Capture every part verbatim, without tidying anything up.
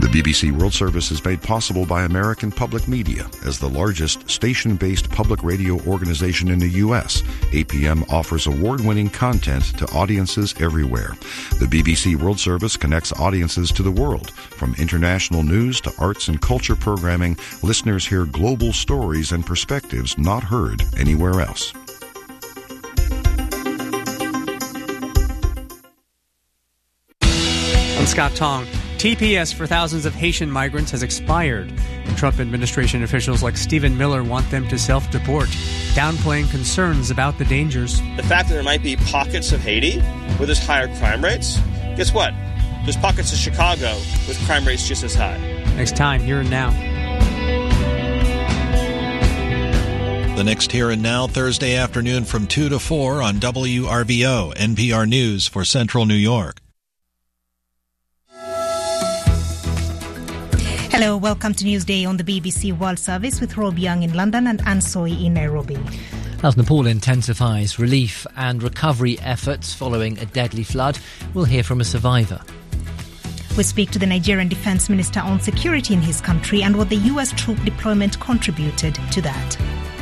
The B B C World Service is made possible by American Public Media. As the largest station-based public radio organization in the U S, A P M offers award-winning content to audiences everywhere. The B B C World Service connects audiences to the world. From international news to arts and culture programming, listeners hear global stories and perspectives not heard anywhere else. I'm Scott Tong. T P S for thousands of Haitian migrants has expired, and Trump administration officials like Stephen Miller want them to self-deport, downplaying concerns about the dangers. The fact that there might be pockets of Haiti where there's higher crime rates, guess what? There's pockets of Chicago with crime rates just as high. Next time, Here and Now. The next Here and Now, Thursday afternoon from two to four on W R V O, N P R News for Central New York. Hello, welcome to Newsday on the B B C World Service with Rob Young in London and Anne Soy in Nairobi. As Nepal intensifies relief and recovery efforts following a deadly flood, we'll hear from a survivor. We speak to the Nigerian Defence Minister on security in his country and what the U S troop deployment contributed to that.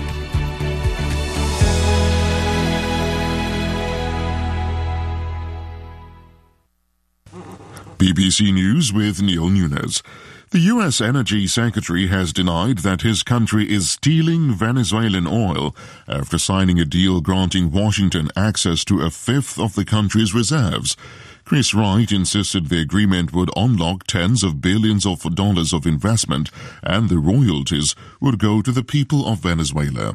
B B C News with Neil Nunes. The U S Energy Secretary has denied that his country is stealing Venezuelan oil after signing a deal granting Washington access to a fifth of the country's reserves. Chris Wright insisted the agreement would unlock tens of billions of dollars of investment and the royalties would go to the people of Venezuela.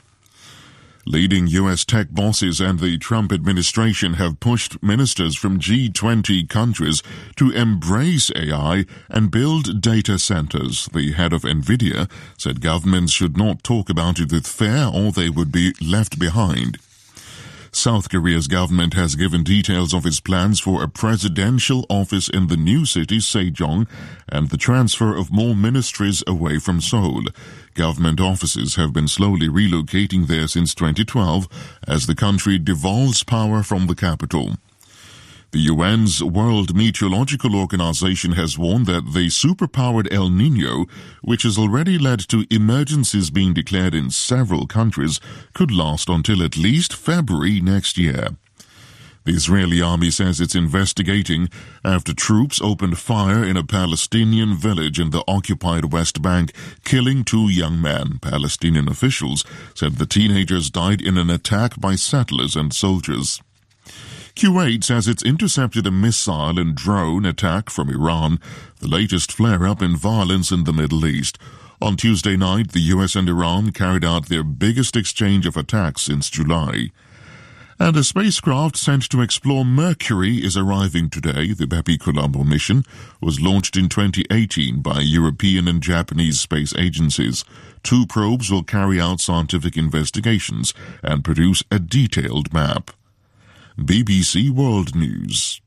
Leading U S tech bosses and the Trump administration have pushed ministers from G twenty countries to embrace A I and build data centers. The head of NVIDIA said governments should not talk about it with fear or they would be left behind. South Korea's government has given details of its plans for a presidential office in the new city, Sejong, and the transfer of more ministries away from Seoul. Government offices have been slowly relocating there since twenty twelve as the country devolves power from the capital. The U N's World Meteorological Organization has warned that the superpowered El Niño, which has already led to emergencies being declared in several countries, could last until at least February next year. The Israeli army says it's investigating after troops opened fire in a Palestinian village in the occupied West Bank, killing two young men. Palestinian officials said the teenagers died in an attack by settlers and soldiers. Kuwait says it's intercepted a missile and drone attack from Iran, the latest flare-up in violence in the Middle East. On Tuesday night, the U S and Iran carried out their biggest exchange of attacks since July. And a spacecraft sent to explore Mercury is arriving today. The Bepi Colombo mission was launched in twenty eighteen by European and Japanese space agencies. Two probes will carry out scientific investigations and produce a detailed map. B B C World News.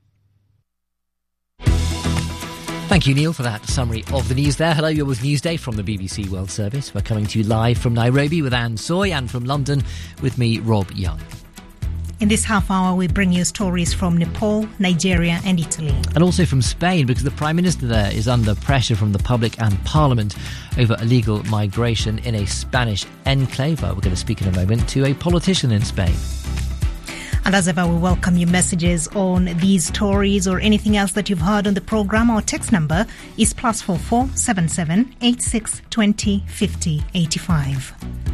Thank you, Neil, for that summary of the news there. Hello, you're with Newsday from the B B C World Service. We're coming to you live from Nairobi with Anne Soy and from London with me, Rob Young. In this half hour, we bring you stories from Nepal, Nigeria and Italy. And also from Spain, because the Prime Minister there is under pressure from the public and Parliament over illegal migration in a Spanish enclave. We're going to speak in a moment to a politician in Spain. And as ever, we welcome your messages on these stories or anything else that you've heard on the programme. Our text number is plus four four seven seven eight six twenty fifty eighty five.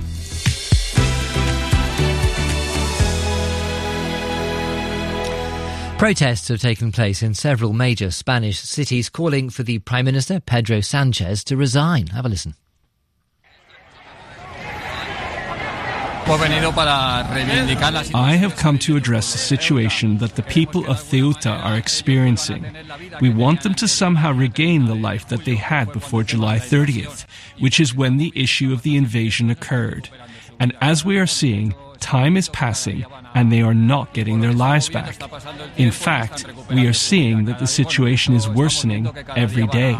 Protests have taken place in several major Spanish cities calling for the Prime Minister, Pedro Sanchez, to resign. Have a listen. I have come to address the situation that the people of Ceuta are experiencing. We want them to somehow regain the life that they had before July thirtieth, which is when the issue of the invasion occurred. And as we are seeing, time is passing and they are not getting their lives back. In fact, we are seeing that the situation is worsening every day.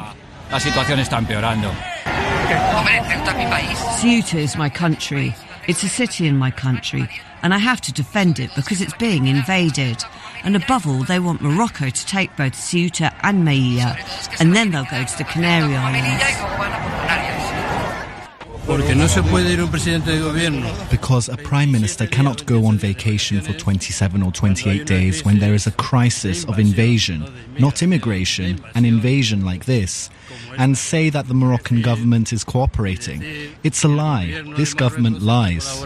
Ceuta is my country. It's a city in my country, and I have to defend it because it's being invaded. And above all, they want Morocco to take both Ceuta and Melilla, and then they'll go to the Canary Islands. Because a prime minister cannot go on vacation for twenty-seven or twenty-eight days when there is a crisis of invasion, not immigration, an invasion like this, and say that the Moroccan government is cooperating. It's a lie. This government lies.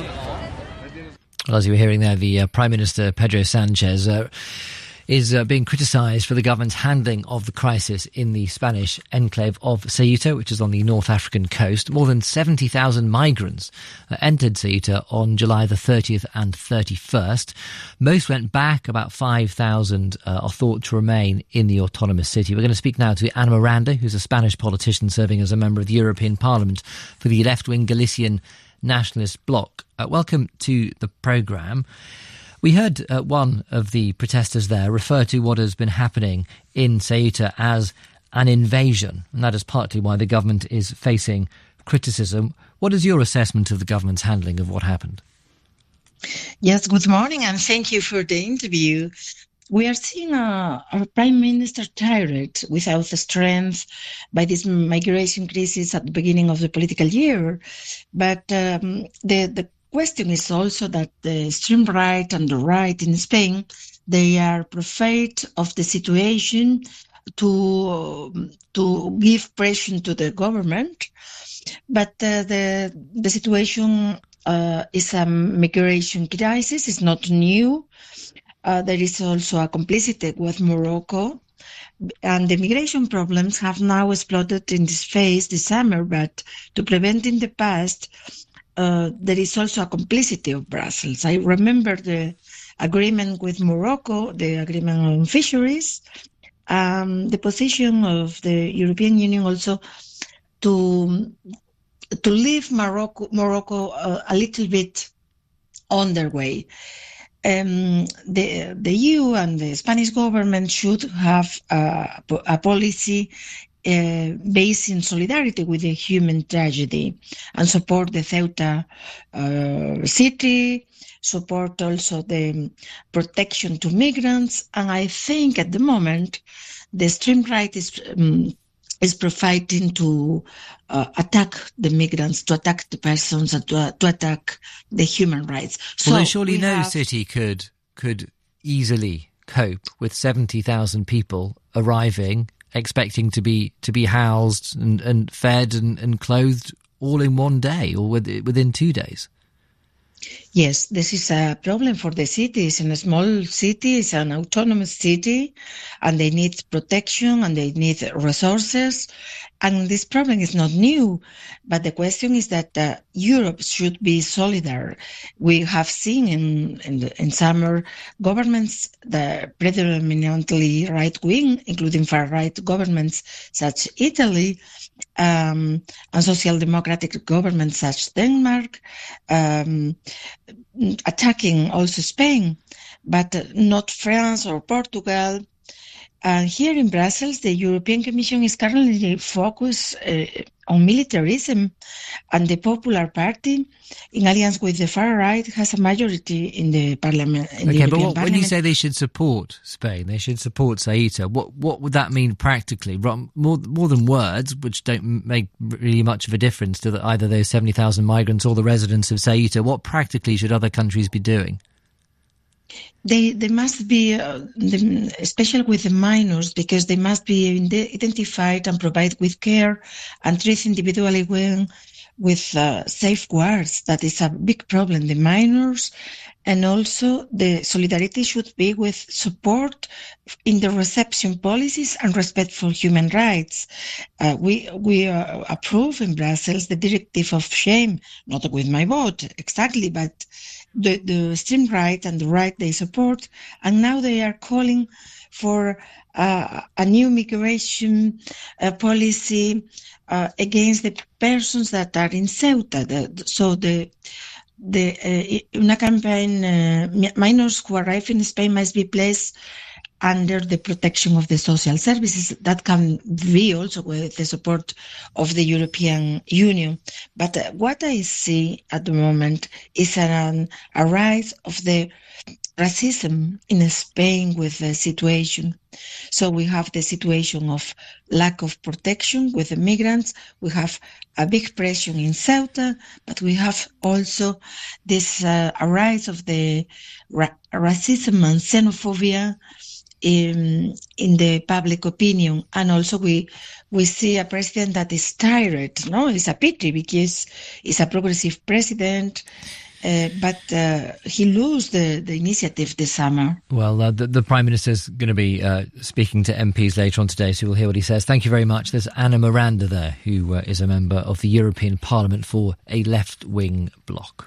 Well, as you were hearing there, the uh, Prime Minister Pedro Sanchez uh, is uh, being criticised for the government's handling of the crisis in the Spanish enclave of Ceuta, which is on the North African coast. More than seventy thousand migrants uh, entered Ceuta on July the thirtieth and thirty-first. Most went back. About five thousand uh, are thought to remain in the autonomous city. We're going to speak now to Ana Miranda, who's a Spanish politician serving as a member of the European Parliament for the left-wing Galician Nationalist Bloc. Uh, welcome to the programme. We heard uh, one of the protesters there refer to what has been happening in Ceuta as an invasion, and that is partly why the government is facing criticism. What is your assessment of the government's handling of what happened? Yes, good morning, and thank you for the interview. We are seeing a, a Prime Minister tired, without the strength, by this migration crisis at the beginning of the political year. But um, the, the question is also that the extreme right and the right in Spain, they are afraid of the situation to to give pressure to the government. But uh, the the situation uh, is a migration crisis. It's not new. Uh, there is also a complicity with Morocco. And the migration problems have now exploded in this phase this summer, but to prevent in the past, uh, there is also a complicity of Brussels. I remember the agreement with Morocco, the agreement on fisheries, um, the position of the European Union also to to leave Morocco, Morocco uh, a little bit on their way. Um, the the E U and the Spanish government should have a, a policy uh, based in solidarity with the human tragedy and support the Ceuta uh, city, support also the protection to migrants. And I think at the moment the extreme right is um, is providing to uh, attack the migrants, to attack the persons, and to, uh, to attack the human rights. Well, so surely we no have... city could could easily cope with seventy thousand people arriving, expecting to be to be housed and, and fed and, and clothed all in one day or within two days. Yes, this is a problem for the cities. In a small city, it's an autonomous city, and they need protection and they need resources. And this problem is not new, but the question is that uh, Europe should be solidar. We have seen in in, the, in summer governments, the predominantly right-wing, including far-right governments such Italy, um, and social democratic governments such Denmark, um, attacking also Spain, but uh, not France or Portugal. And here in Brussels, the European Commission is currently focused uh, on militarism, and the Popular Party, in alliance with the far right, has a majority in the parliament. In okay, the but what, parliament. when you say they should support Spain, they should support Ceuta, what what would that mean practically? More more than words, which don't make really much of a difference to the, either those seventy thousand migrants or the residents of Ceuta. What practically should other countries be doing? They they must be, uh, the, especially with the minors, because they must be identified and provided with care and treated individually when, with uh, safeguards. That is a big problem. The minors, and also the solidarity should be with support in the reception policies and respect for human rights. Uh, we we uh, approve in Brussels the directive of shame, not with my vote exactly, but the, the extreme right and the right they support, and now they are calling for uh, a new migration uh, policy uh, against the persons that are in Ceuta. The, so the the uh, in a campaign, uh, minors who arrive in Spain must be placed under the protection of the social services. That can be also with the support of the European Union. But uh, what I see at the moment is an, a rise of the racism in Spain with the situation. So we have the situation of lack of protection with the migrants. We have a big pressure in Ceuta, but we have also this uh, rise of the ra- racism and xenophobia in in the public opinion. And also we we see a president that is tired. No, it's a pity because he's a progressive president. Uh, but uh, he lost the, the initiative this summer. Well, uh, the, the Prime Minister is going to be uh, speaking to M Ps later on today, so we'll hear what he says. Thank you very much. There's Anna Miranda there, who uh, is a member of the European Parliament for a left-wing bloc.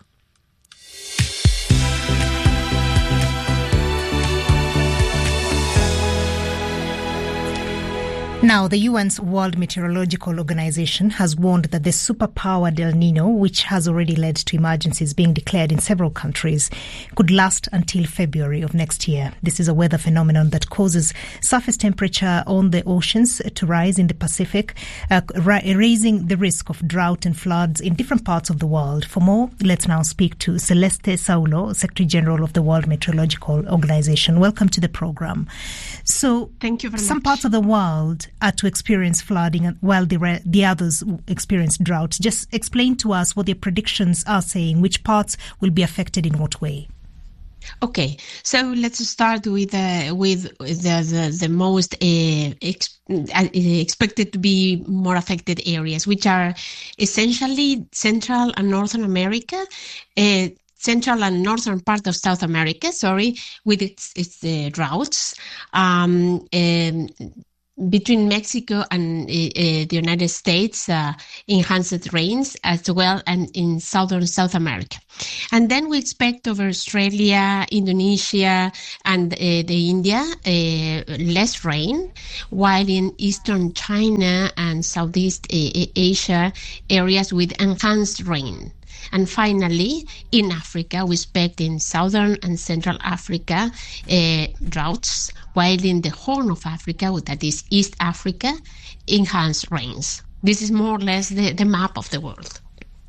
Now, the U N's World Meteorological Organization has warned that the superpowered El Nino, which has already led to emergencies being declared in several countries, could last until February of next year. This is a weather phenomenon that causes surface temperature on the oceans to rise in the Pacific, uh, ra- raising the risk of drought and floods in different parts of the world. For more, let's now speak to Celeste Saulo, Secretary General of the World Meteorological Organization. Welcome to the program. So, thank you very some much. parts of the world are to experience flooding while the, re- the others experience drought. Just explain to us what their predictions are saying, which parts will be affected in what way. Okay, so let's start with uh, with the the, the most uh, ex- expected to be more affected areas, which are essentially Central and Northern America, uh, Central and northern part of South America, sorry, with its, its uh, droughts. Um, um, between Mexico and uh, uh, the United States, uh, enhanced rains as well, and in southern South America. And then we expect over Australia, Indonesia, and uh, the India, uh, less rain, while in eastern China and Southeast uh, Asia, areas with enhanced rain. And finally, in Africa, we expect in southern and central Africa uh, droughts, while in the Horn of Africa, that is East Africa, enhanced rains. This is more or less the, the map of the world.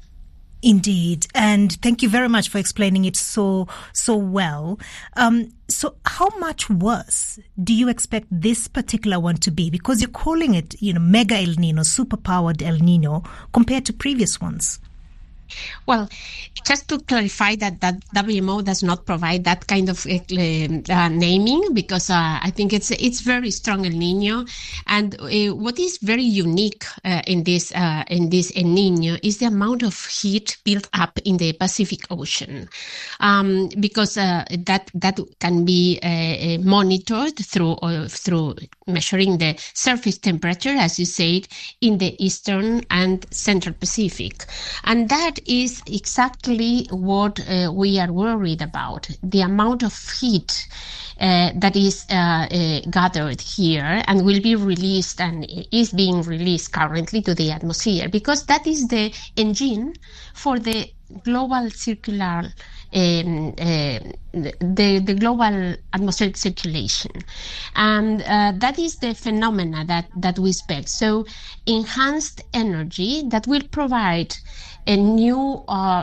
Indeed, and thank you very much for explaining it so so well. Um, so, how much worse do you expect this particular one to be? Because you're calling it, you know, mega El Nino, superpowered El Nino, compared to previous ones. Well, just to clarify that, that W M O does not provide that kind of uh, uh, naming, because uh, I think it's it's very strong El Nino, and uh, what is very unique uh, in this uh, in this El Nino is the amount of heat built up in the Pacific Ocean, um, because uh, that that can be uh, monitored through uh, through measuring the surface temperature, as you said, in the Eastern and Central Pacific, and that is exactly what uh, we are worried about, the amount of heat uh, that is uh, uh, gathered here and will be released and is being released currently to the atmosphere, because that is the engine for the global circular Um, uh, the the global atmospheric circulation, and uh, that is the phenomena that that we expect. So enhanced energy that will provide a new uh,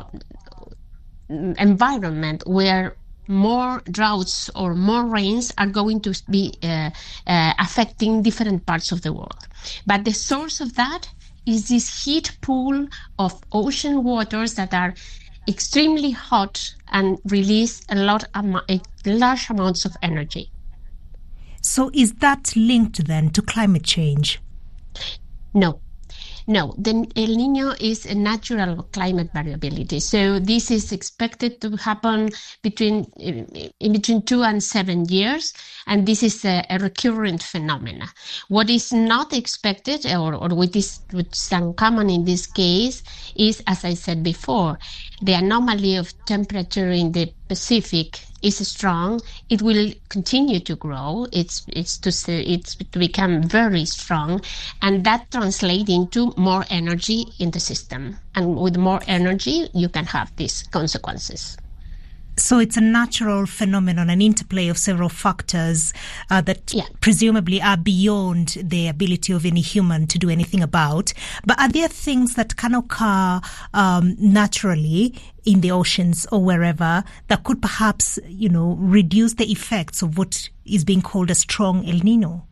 environment where more droughts or more rains are going to be uh, uh, affecting different parts of the world. But the source of that is this heat pool of ocean waters that are extremely hot and release a lot of large amounts of energy. So is that linked then to climate change? No. No, the El Nino is a natural climate variability. So this is expected to happen between in between two and seven years, and this is a, a recurrent phenomena. What is not expected, or, or what is what's uncommon in this case, is, as I said before, the anomaly of temperature in the Pacific is strong. It will continue to grow. It's it's to it's to become very strong, and that translates into more energy in the system. And with more energy, you can have these consequences. So it's a natural phenomenon, an interplay of several factors uh, that yeah. presumably are beyond the ability of any human to do anything about. But are there things that can occur um, naturally in the oceans or wherever that could perhaps, you know, reduce the effects of what is being called a strong El Nino?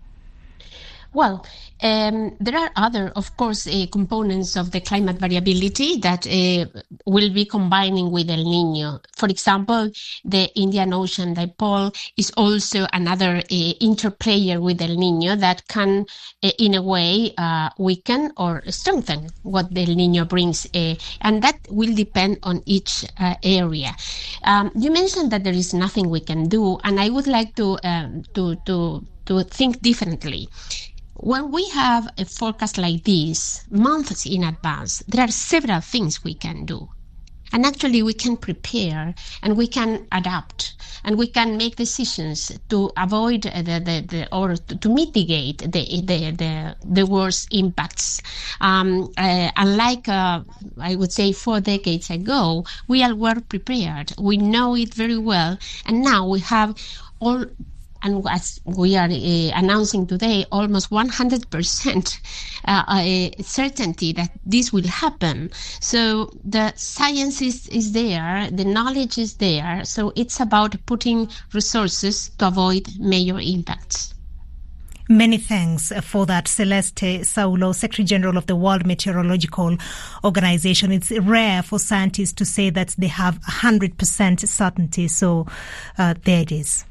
Well, um, there are other, of course, uh, components of the climate variability that uh, will be combining with El Nino. For example, the Indian Ocean dipole is also another uh, interplayer with El Nino that can, uh, in a way, uh, weaken or strengthen what the El Nino brings. Uh, and that will depend on each uh, area. Um, you mentioned that there is nothing we can do, and I would like to um, to to to think differently. When we have a forecast like this, months in advance, there are several things we can do. And actually we can prepare and we can adapt and we can make decisions to avoid the, the, the or to mitigate the the, the, the worst impacts. Um, uh, unlike, uh, I would say, four decades ago, we are well prepared. We know it very well. And now we have all... And as we are uh, announcing today, almost one hundred percent uh, uh, certainty that this will happen. So the science is, is there, the knowledge is there. So it's about putting resources to avoid major impacts. Many thanks for that, Celeste Saulo, Secretary General of the World Meteorological Organization. It's rare for scientists to say that they have one hundred percent certainty. So uh, there it is.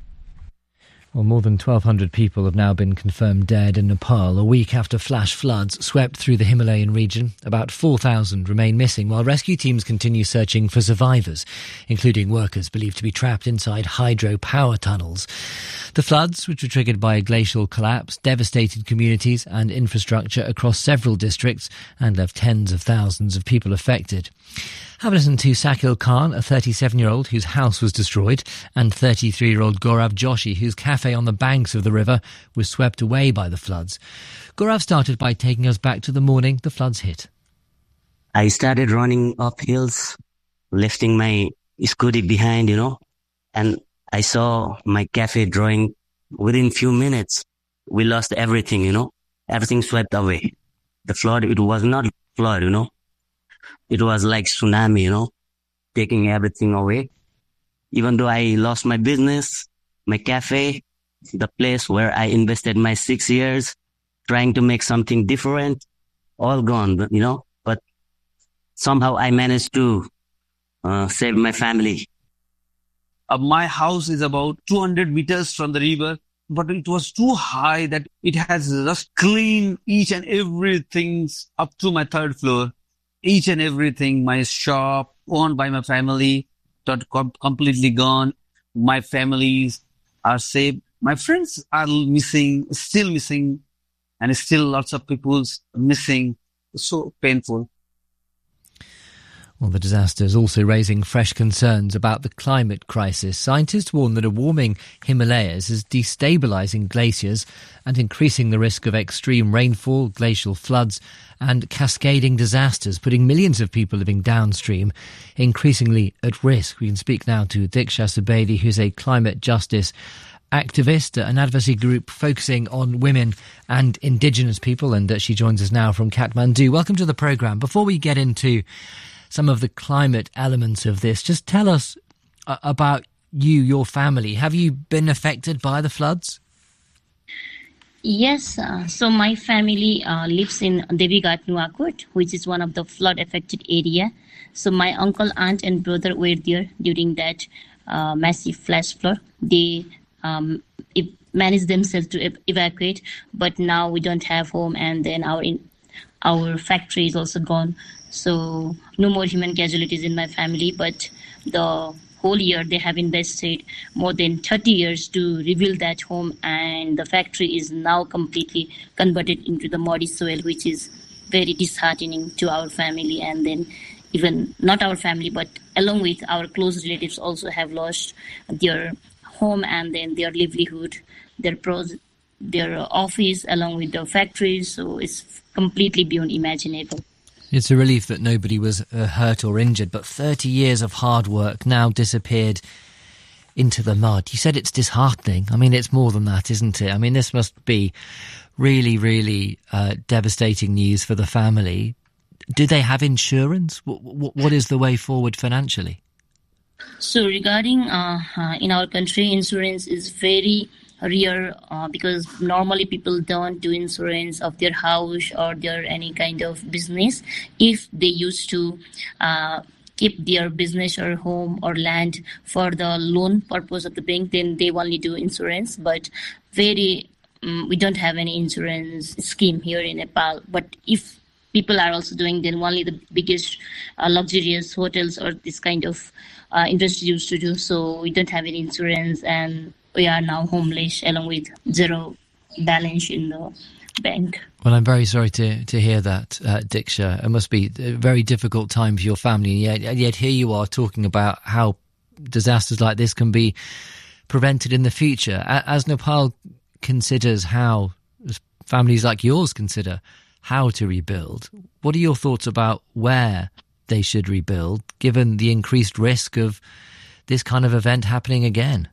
Well, more than twelve hundred people have now been confirmed dead in Nepal, a week after flash floods swept through the Himalayan region. About four thousand remain missing, while rescue teams continue searching for survivors, including workers believed to be trapped inside hydropower tunnels. The floods, which were triggered by a glacial collapse, devastated communities and infrastructure across several districts and left tens of thousands of people affected. Have a listen to Sakil Khan, a thirty-seven-year-old whose house was destroyed, and thirty-three-year-old Gaurav Joshi, whose cafe on the banks of the river was swept away by the floods. Gaurav started by taking us back to the morning the floods hit. I started running up hills, lifting my scooty behind, you know, and I saw my cafe drawing. Within few minutes, we lost everything, you know, everything swept away. The flood, it was not flood, you know. It was like tsunami, you know, taking everything away. Even though I lost my business, my cafe, the place where I invested my six years trying to make something different, all gone, you know. But somehow I managed to uh, save my family. Uh, my house is about two hundred meters from the river, but it was too high that it has just cleaned each and everything up to my third floor. Each and everything, my shop owned by my family, got completely gone. My families are safe. My friends are missing, still missing, and still lots of people's missing. So painful. Well, the disaster is also raising fresh concerns about the climate crisis. Scientists warn that a warming Himalayas is destabilising glaciers and increasing the risk of extreme rainfall, glacial floods and cascading disasters, putting millions of people living downstream increasingly at risk. We can speak now to Diksha Subedi, who's a climate justice activist, an advocacy group focusing on women and indigenous people, and uh, she joins us now from Kathmandu. Welcome to the programme. Before we get into some of the climate elements of this, just tell us uh, about you, your family. Have you been affected by the floods? Yes, uh, so my family uh, lives in Devi Ghat Nuwakot, which is one of the flood-affected area. So my uncle, aunt and brother were there during that uh, massive flash flood. They um, ev- managed themselves to ev- evacuate, but now we don't have home, and then our in- our factory is also gone. So no more human casualties in my family, but the whole year they have invested more than thirty years to rebuild that home, and the factory is now completely converted into the muddy soil, which is very disheartening to our family. And then even not our family, but along with our close relatives also have lost their home and then their livelihood, their pros, their office along with the factories. So it's completely beyond imaginable. It's a relief that nobody was uh, hurt or injured, but thirty years of hard work now disappeared into the mud. You said it's disheartening. I mean, it's more than that, isn't it? I mean, this must be really, really uh, devastating news for the family. Do they have insurance? What, what, what is the way forward financially? So regarding uh, uh, in our country, insurance is very rare uh, because normally people don't do insurance of their house or their any kind of business. If they used to uh, keep their business or home or land for the loan purpose of the bank, then they only do insurance. But very um, we don't have any insurance scheme here in Nepal. But if people are also doing, then only the biggest uh, luxurious hotels or this kind of uh, industry used to do. So we don't have any insurance, and we are now homeless along with zero balance in the bank. Well, I'm very sorry to, to hear that, uh, Diksha. It must be a very difficult time for your family, and yet, and yet here you are talking about how disasters like this can be prevented in the future. As Nepal considers how, as families like yours consider how to rebuild, what are your thoughts about where they should rebuild, given the increased risk of this kind of event happening again?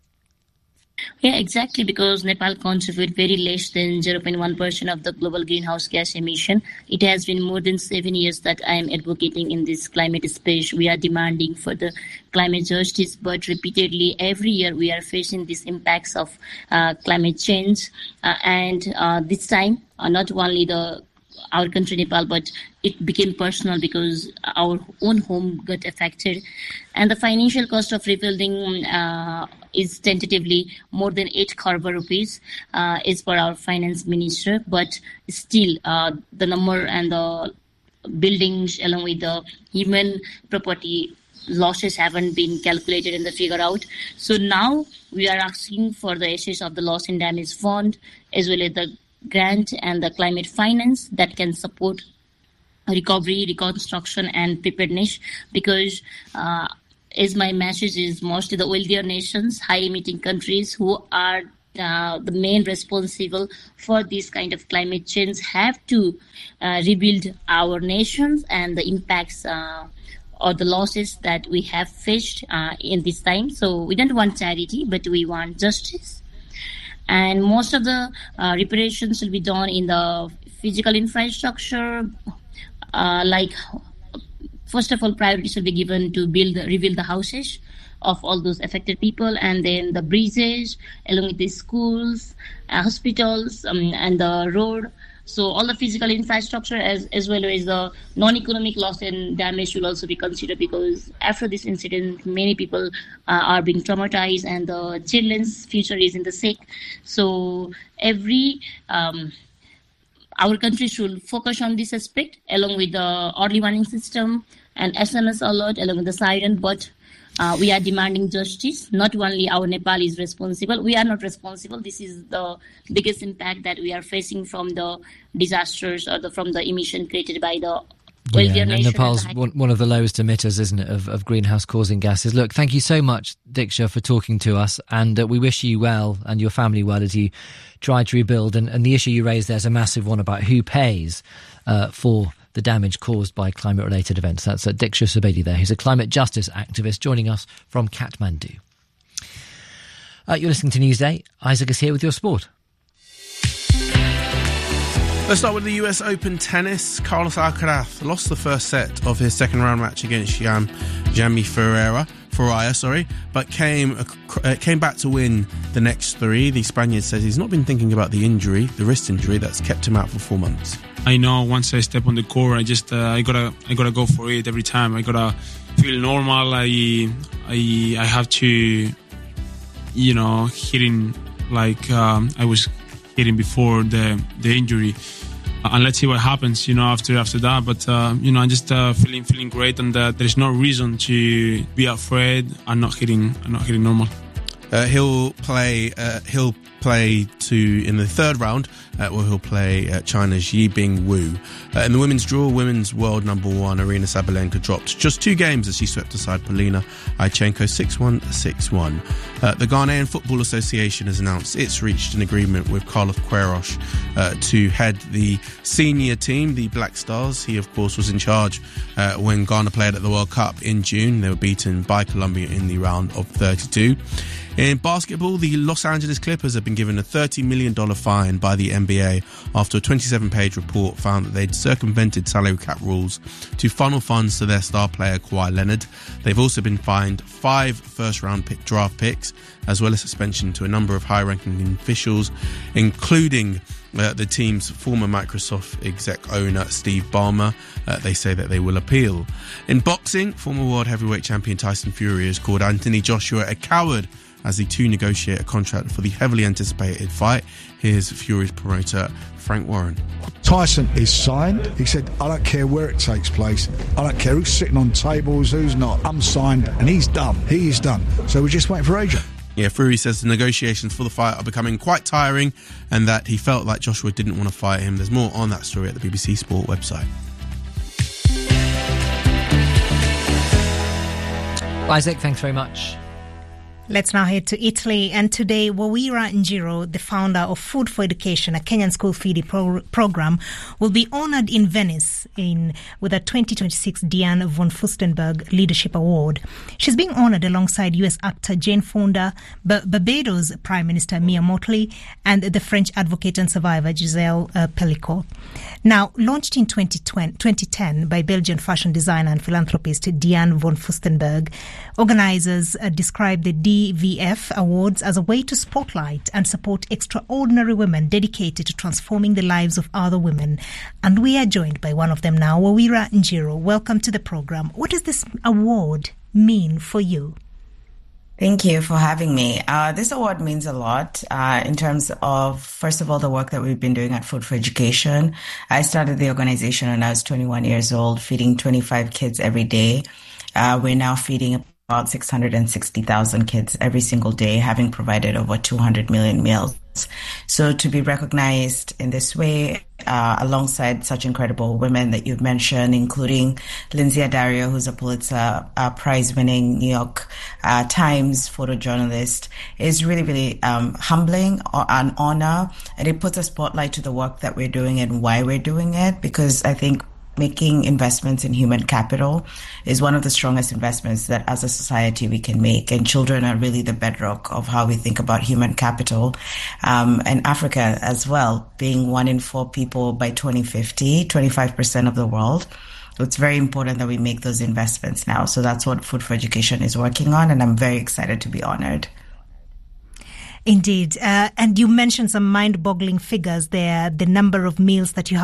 Yeah, exactly, because Nepal contributes very less than zero point one percent of the global greenhouse gas emission. It has been more than seven years that I am advocating in this climate space. We are demanding for the climate justice, but repeatedly every year we are facing these impacts of uh, climate change. Uh, and uh, this time, uh, not only the our country, Nepal, but it became personal because our own home got affected. And the financial cost of rebuilding uh, is tentatively more than eight crore rupees, uh, is per our finance minister. But still, uh, the number and the buildings along with the human property losses haven't been calculated and the figure out. So now we are asking for the assets of the loss and damage fund as well as the grant and the climate finance that can support recovery, reconstruction and preparedness, because uh, as my message is mostly the wealthier nations, high emitting countries who are uh, the main responsible for this kind of climate change have to uh, rebuild our nations and the impacts uh, or the losses that we have faced uh, in this time. So we don't want charity, but we want justice. And most of the uh, reparations will be done in the physical infrastructure. Uh, like, first of all, priorities will be given to build, rebuild the houses of all those affected people, and then the bridges, along with the schools, uh, hospitals, um, and the road. So all the physical infrastructure as, as well as the non-economic loss and damage will also be considered, because after this incident, many people uh, are being traumatized and the children's future is in the stake. So every, um, our country should focus on this aspect along with the early warning system and S M S alert along with the siren, but Uh, we are demanding justice. Not only our Nepal is responsible, we are not responsible. This is the biggest impact that we are facing from the disasters or the, from the emission created by the wealthier yeah, nation. Nepal's one, one of the lowest emitters, isn't it, of, of greenhouse-causing gases. Look, thank you so much, Diksha, for talking to us, and uh, we wish you well and your family well as you try to rebuild. And, and the issue you raised there is a massive one about who pays uh, for the damage caused by climate-related events. That's uh, Diksha Subedi there, who's a climate justice activist joining us from Kathmandu. Uh, you're listening to Newsday. Isaac is here with your sport. Let's start with the U S Open tennis. Carlos Alcaraz lost the first set of his second round match against Jan, Jamie Ferreira, Ferreira, sorry, but came uh, came back to win the next three. The Spaniard says he's not been thinking about the injury, the wrist injury that's kept him out for four months. I know once I step on the court, I just uh, I gotta I gotta go for it every time. I gotta feel normal. I I I have to, you know, hitting like um, I was hitting before the the injury. Uh, and let's see what happens, you know, after after that. But uh, you know, I'm just uh, feeling feeling great, and uh, there's no reason to be afraid. I'm not hitting I'm not hitting normal. Uh, he'll play. Uh, he'll play to in the third round, uh, where he'll play uh, China's Yibing Wu. Uh, in the women's draw, women's world number one Aryna Sabalenka dropped just two games as she swept aside Polina Aichenko six one, six one. Uh, the Ghanaian Football Association has announced it's reached an agreement with Carlos Queiroz uh, to head the senior team, the Black Stars. He, of course, was in charge uh, when Ghana played at the World Cup in June. They were beaten by Colombia in the round of thirty-two. In basketball, the Los Angeles Clippers have been given a thirty million dollars fine by the N B A after a twenty-seven page report found that they'd circumvented salary cap rules to funnel funds to their star player Kawhi Leonard. They've also been fined five first-round pick draft picks, as well as suspension to a number of high-ranking officials, including uh, the team's former Microsoft exec owner Steve Ballmer. Uh, they say that they will appeal. In boxing, former world heavyweight champion Tyson Fury has called Anthony Joshua a coward as the two negotiate a contract for the heavily anticipated fight. Here's Fury's promoter, Frank Warren. Tyson is signed. He said, I don't care where it takes place. I don't care who's sitting on tables, who's not. I'm signed, and he's done. He is done. So we're just waiting for Adrian. Yeah, Fury says the negotiations for the fight are becoming quite tiring and that he felt like Joshua didn't want to fight him. There's more on that story at the B B C Sport website. Isaac, thanks very much. Let's now head to Italy, and today Wawira Njiro, the founder of Food for Education, a Kenyan school feeding pro- program, will be honoured in Venice in with a twenty twenty-six Diane von Furstenberg Leadership Award. She's being honoured alongside U S actor Jane Fonda, B- Barbados Prime Minister Mia Mottley, and the French advocate and survivor Giselle uh, Pellicot. Now, launched in twenty ten by Belgian fashion designer and philanthropist Diane von Furstenberg, organisers uh, describe the D V F Awards as a way to spotlight and support extraordinary women dedicated to transforming the lives of other women. And we are joined by one of them now, Wawira Njiro. Welcome to the program. What does this award mean for you? Thank you for having me. Uh, this award means a lot uh, in terms of, first of all, the work that we've been doing at Food for Education. I started the organization when I was twenty-one years old, feeding twenty-five kids every day. Uh, we're now feeding about six hundred sixty thousand kids every single day, having provided over two hundred million meals. So to be recognized in this way, uh, alongside such incredible women that you've mentioned, including Lindsay Adario, who's a Pulitzer uh, Prize-winning New York uh, Times photojournalist, is really, really um, humbling, an honor, and it puts a spotlight to the work that we're doing and why we're doing it, because I think making investments in human capital is one of the strongest investments that as a society we can make. And children are really the bedrock of how we think about human capital. Um, and Africa as well, being one in four people by twenty fifty, twenty-five percent of the world. So it's very important that we make those investments now. So that's what Food for Education is working on. And I'm very excited to be honored. Indeed. Uh, and you mentioned some mind-boggling figures there, the number of meals that you have